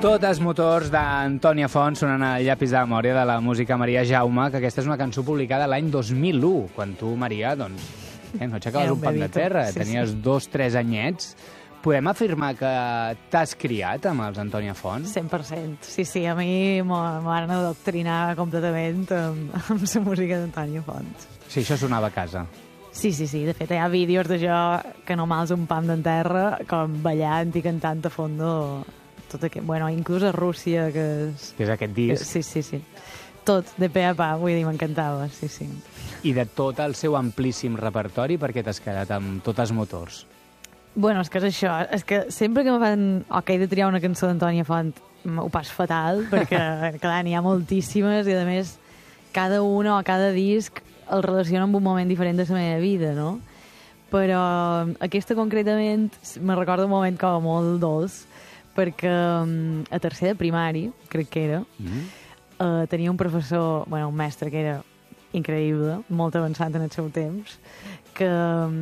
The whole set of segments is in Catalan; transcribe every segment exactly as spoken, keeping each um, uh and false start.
Tots els motors d'Antònia Font sonant al llapis de memòria de la música Maria Jaume, que aquesta és una cançó publicada l'any dos mil u, quan tu, Maria, doncs, eh, no aixecaves un pam de terra, sí, tenies sí. dos, tres anyets. Podem afirmar que t'has criat amb els Antònia Font? cent per cent. Sí, sí, a mi m'ho van adoctrinar completament amb, amb la música d'Antònia Font. Sí, això sonava a casa. Sí, sí, sí. De fet, hi ha vídeos d'això que no mals un pam d'en terra, com ballant i cantant a fondo tot aquest... Bueno, inclús a Rússia, que és... Que és aquest disc. Que, sí, sí, sí. Tot, de pe a pa, vull dir, m'encantava, sí, sí. I de tot el seu amplíssim repertori, per què t'has quedat amb tots els motors? Bueno, és que és això, és que sempre que me fan... O que he de triar una cançó d'Antònia Font, ho pas fatal, perquè, clar, n'hi ha moltíssimes, i a més, cada una o cada disc el relaciona amb un moment diferent de la meva vida, no? Però aquesta concretament me recorda un moment com molt dolç, perquè a tercer de primari, crec que era, mm-hmm. uh, tenia un professor, bueno, un mestre que era increïble, molt avançat en el seu temps, que,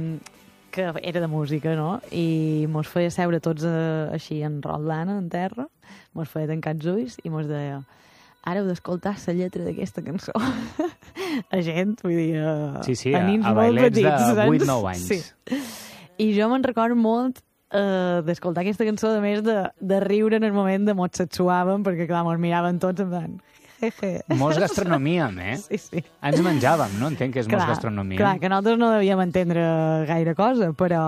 que era de música, no? I mos feia seure tots uh, així en rotlana, en terra, mos feia tancar els ulls i mos deia: ara heu d'escoltar la lletra d'aquesta cançó. A gent, vull dir, a, sí, sí, a nins a, a molt petits. de vuit nou anys. Sí. I jo me'n recordo molt uh, d'escoltar aquesta cançó, de més de, de riure en el moment de mos sexuàvem, perquè, clar, mos miraven tots en plan... Jeje. Molts gastronomíem, eh? Sí, sí. Ens menjàvem, no? Entenc que és clar, molts gastronomia. Clar, que nosaltres no devíem entendre gaire cosa, però,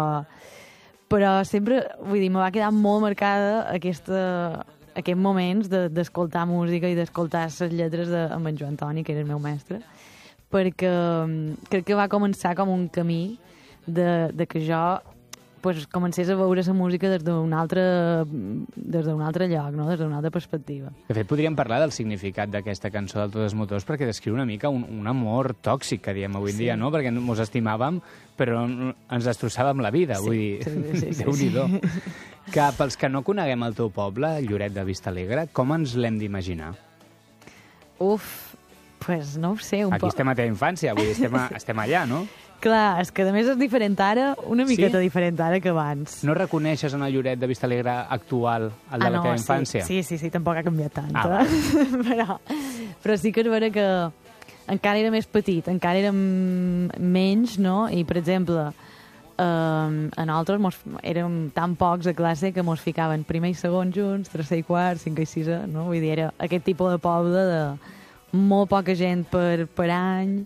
però sempre, vull dir, me va quedar molt marcada aquesta... aquests moments d'escoltar de, música i d'escoltar les lletres de, amb en Joan Toni, que era el meu mestre, perquè crec que va començar com un camí de, de que jo pues, comencés a veure la música des d'un altre, des d'un altre lloc, no? Des d'una altra perspectiva. De fet, podríem parlar del significat d'aquesta cançó de Tots els motors, perquè descriu una mica un, un amor tòxic, que diem avui en sí. dia, no? Perquè ens estimàvem, però ens destrossàvem la vida, sí, vull dir, sí, sí, sí, Déu-n'hi-do. sí. Que pels que no coneguem el teu poble, Lloret de Vistalegre, com ens l'hem d'imaginar? Uf, pues no ho sé. Un Aquí estem a teva infància, vull dir, estem, a, estem allà, no? Clar, és que a més és diferent ara, una miqueta sí? diferent ara que abans. No reconeixes en el Lloret de Vistalegre actual el de ah, la no, teva infància? Sí, sí, sí, tampoc ha canviat tant. Ah, eh? però, però sí que és vera que encara era més petit, encara érem menys, no? I, per exemple, eh, a nosaltres mos, érem tan pocs a classe que mos ficaven primer i segon junts, tercer i quart, cinquè i sisè, no? Vull dir, era aquest tipus de poble de molt poca gent per, per any.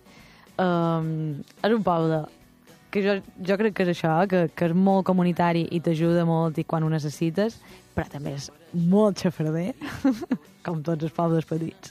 Um, és un poble que jo, jo crec que és això, que, que és molt comunitari i t'ajuda molt i quan ho necessites, però també és molt xafarder, com tots els pobles petits.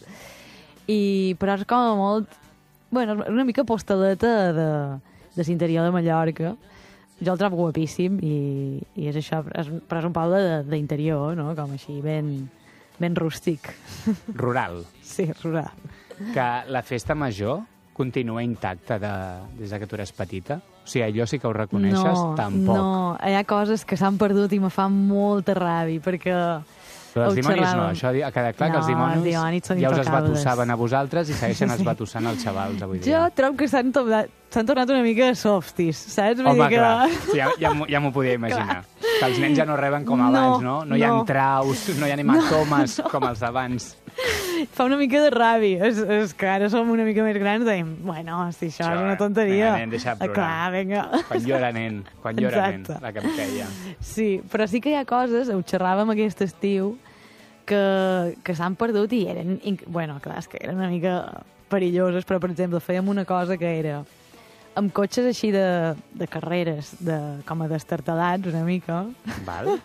I, però és com molt... Bueno, una mica postaleta de, de l'interior de Mallorca. Jo el trobo guapíssim i, i és això, és, però és un poble d'interior, no? Com així, ben, ben rústic. Rural. Sí, rural. Que la festa major continua intacta de, des que tu eres petita? O sigui, allò sí que ho reconeixes? No, Tampoc. no, hi ha coses que s'han perdut i me fan molta ràbia, perquè... Però els dimonis no, això ha quedat clar no, que els dimonis, els dimonis ja us esbatussaven a vosaltres i segueixen esbatussant els xavals avui dia. Jo trobo que s'han tornat, tornat una mica softies, saps? Home, Vull dir clar, que... sí, ja, ja, ja m'ho podia imaginar. Clar. Que els nens ja no reben com abans, no? No, no hi ha no. traus, no hi ha hematomes no, no. com els d'abans. Fa una mica de ràbia. És, és que ara som una mica més grans i dèiem, bueno, si això, això és una tonteria. Vinga, nen, deixa plorar. Clar, vinga. Quan jo era nen, quan jo era nen, la que em feia. Sí, però sí que hi ha coses, ho xerràvem aquest estiu, que, que s'han perdut i eren... Bueno, clar, és que eren una mica perilloses, però, per exemple, fèiem una cosa que era amb cotxes així de, de carreres, de, com a destartalats, una mica. Val.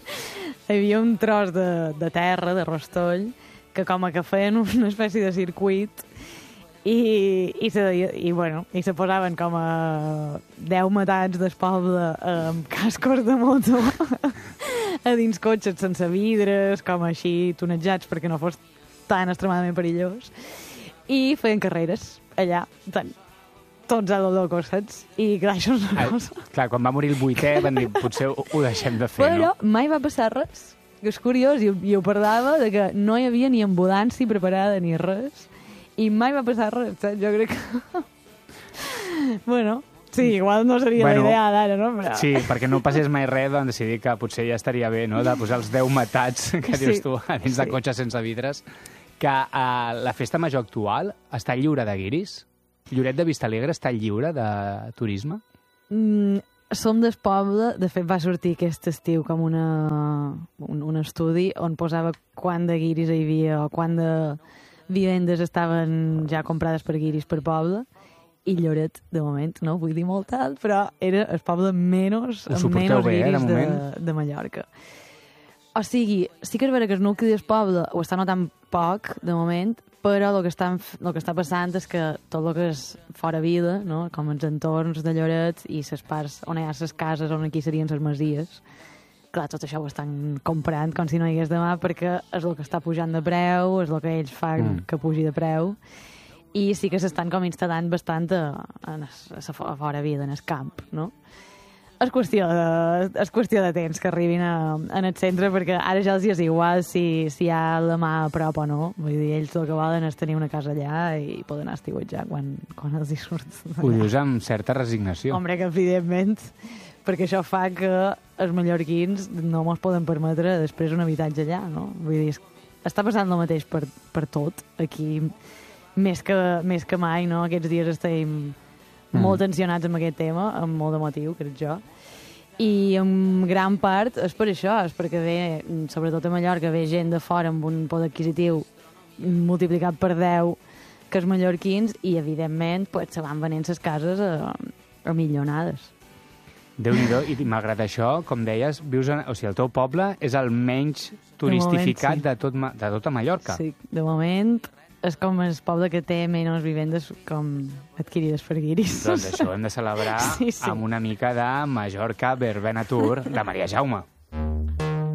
Hi havia un tros de, de terra, de rostoll, que com a que feien una espècie de circuit i, i, se, i, i, bueno, i se posaven com a deu matats del poble amb cascos de moto a dins cotxes sense vidres, com així tonejats perquè no fos tan extremadament perillós, i feien carreres allà, tant, tots a lo loco, saps? I clar, això és una cosa... Clar, quan va morir el vuitè van dir, potser ho, ho deixem de fer, però no? Però mai va passar res. És curiós, i, i ho parlava, de que no hi havia ni ambulància preparada ni res, i mai va passar res, saps? Jo crec que... bueno, Sí, igual no seria bueno, la idea d'ara, no? Però... Sí, perquè no passés mai res, doncs decidir que potser ja estaria bé, no?, de posar els deu matats que sí. dius tu a dins sí. de cotxe sense vidres. Que uh, la festa major actual està lliure de guiris? Lloret de Vistalegre està lliure de turisme? Mm, som del poble, de fet va sortir aquest estiu com una, un, un estudi on posava quant de guiris hi havia o quant de vivendes estaven ja comprades per guiris per poble, i Lloret, de moment, no vull dir molt alt, però era el poble menys, amb menys bé, guiris eh, de, de Mallorca. O sigui, sí que és vera que el nucli del poble ho està notant poc, de moment, però el que, està, el que està passant és que tot el que és fora vida, no?, com els entorns de Lloret i les parts on hi ha les cases, on aquí serien les masies, clar, tot això ho estan comprant com si no hi hagués demà, perquè és el que està pujant de preu, és el que ells fan mm. que pugi de preu, i sí que s'estan com instal·lant bastant a, a, a, a fora vida, en el camp, no? És qüestió de, és qüestió de temps que arribin a, en el centre, perquè ara ja els és igual si, si hi ha la mà a prop o no. Vull dir, ells el que volen és tenir una casa allà i poden anar a estiuetjar quan, quan els hi surt. Ho dius amb certa resignació. Hombre, que evidentment, perquè això fa que els mallorquins no mos poden permetre després un habitatge allà, no? Vull dir, està passant el mateix per, per tot, aquí, més que, més que mai, no? Aquests dies estem mm. molt tensionats amb aquest tema, amb molt de motiu, crec jo. I en gran part és per això, és perquè ve, sobretot a Mallorca, ve gent de fora amb un poder adquisitiu multiplicat per deu que els mallorquins i, evidentment, pues, se van venent les cases a, a milionades. Déu-n'hi-do, i malgrat això, com deies, vius en, o sigui, el teu poble és el menys turistificat de, moment, sí. de, tot, de tota Mallorca. Sí, de moment és com el poble que té menys vivendes com adquirides per guiris. Doncs això hem de celebrar sí, sí. amb una mica de Mallorca Verbena Tour de Maria Jaume.